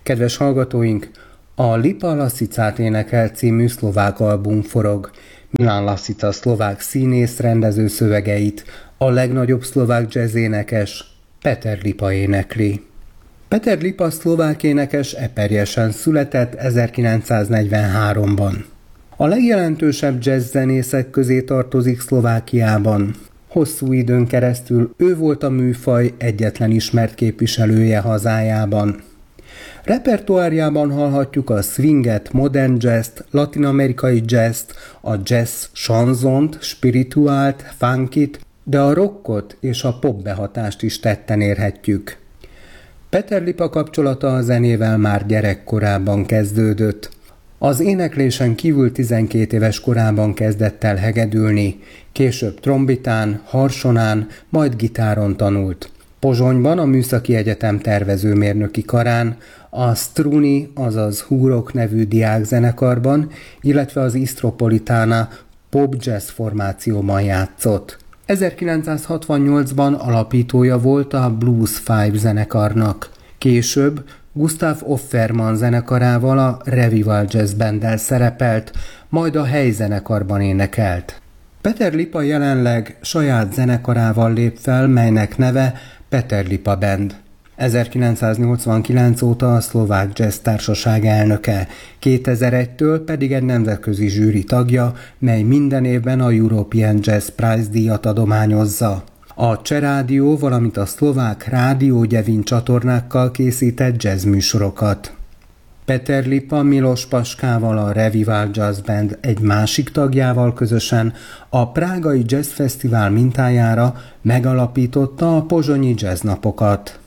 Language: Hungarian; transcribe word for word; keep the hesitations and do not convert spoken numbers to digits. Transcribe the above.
Kedves hallgatóink, a Lipa Lasicát énekel című szlovák album forog. Milan Lasica szlovák színész rendező szövegeit a legnagyobb szlovák jazzénekes Peter Lipa énekli. Peter Lipa szlovák énekes Eperjesen született ezerkilencszáznegyvenháromban. A legjelentősebb jazz zenészek közé tartozik Szlovákiában. Hosszú időn keresztül ő volt a műfaj egyetlen ismert képviselője hazájában. Repertoárjában hallhatjuk a swinget, modern jazzt, latin-amerikai jazzt, a jazz chanzont, spirituált, funkit, de a rockot és a pop behatást is tetten érhetjük. Peter Lipa kapcsolata a zenével már gyerekkorában kezdődött. Az éneklésen kívül tizenkét éves korában kezdett el hegedülni, később trombitán, harsonán, majd gitáron tanult. Pozsonyban a Műszaki Egyetem tervezőmérnöki karán, a Struni, azaz Húrok nevű diákzenekarban, illetve az Istropolitana pop-jazz formációban játszott. ezerkilencszázhatvannyolcban alapítója volt a Blues Five zenekarnak. Később Gustav Offerman zenekarával, a Revival Jazz Banddel szerepelt, majd a helyzenekarban énekelt. Peter Lipa jelenleg saját zenekarával lép fel, melynek neve Peter Lipa Band. ezerkilencszáznyolcvankilenc óta a Szlovák Jazz Társaság elnöke, kétezer-egytől pedig egy nemzetközi zsűri tagja, mely minden évben a European Jazz Prize díjat adományozza. A Cseh Rádió, valamint a szlovák Rádió Gyevin csatornákkal készített jazz műsorokat. Peter Lipa Milos Paskával, a Revival Jazz Band egy másik tagjával közösen a Prágai Jazz Fesztivál mintájára megalapította a pozsonyi jazznapokat.